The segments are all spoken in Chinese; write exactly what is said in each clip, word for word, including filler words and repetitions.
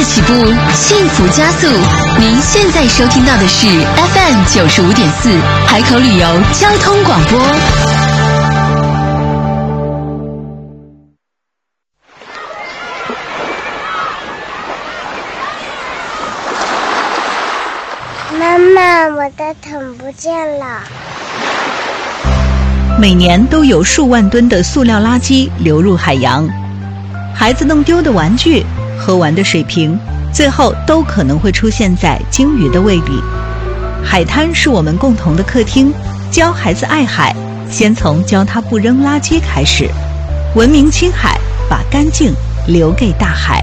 起步，幸福加速。您现在收听到的是 F M 九十五点四海口旅游交通广播。 妈妈，我的桶不见了。 每年都有数万吨的塑料垃圾流入海洋，孩子弄丢的玩具、喝完的水瓶，最后都可能会出现在鲸鱼的胃里。海滩是我们共同的客厅，教孩子爱海，先从教他不扔垃圾开始。文明青海，把干净留给大海。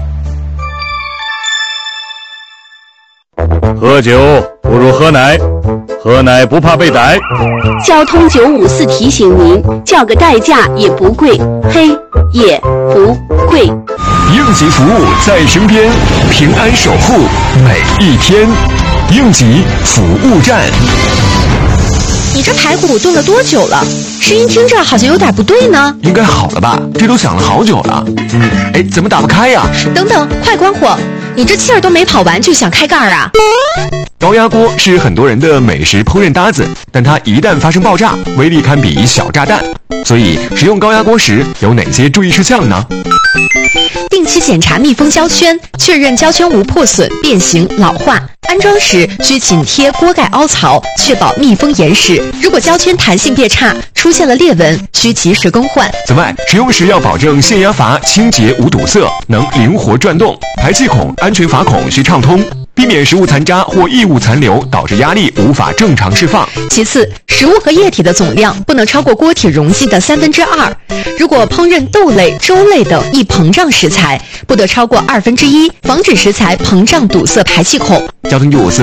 喝酒不如喝奶，喝奶不怕被逮。 交通九五四提醒您，叫个代驾也不贵，嘿，也不贵。 应急服务在身边，平安守护每一天。应急服务站。 你这排骨炖了多久了？声音听着好像有点不对呢。 应该好了吧？这都想了好久了。嗯，哎，怎么打不开呀？ 等等，快关火！你这气儿都没跑完就想开盖儿啊？ 高压锅是很多人的美食烹饪搭子，但它一旦发生爆炸，威力堪比小炸弹。所以使用高压锅时有哪些注意事项呢？ 定期检查密封胶圈，确认胶圈无破损、变形、老化。安装时需紧贴锅盖凹槽，确保密封严实。如果胶圈弹性变差，出现了裂纹，需及时更换。 此外，使用时要保证限压阀清洁无堵塞，能灵活转动；排气孔、安全阀孔需畅通，避免食物残渣或异物残留导致压力无法正常释放。 其次，食物和液体的总量不能超过锅体容积的三分之二。如果烹饪豆类、粥类等易膨胀食材，不得超过二分之一，防止食材膨胀堵塞排气孔。 交通九五四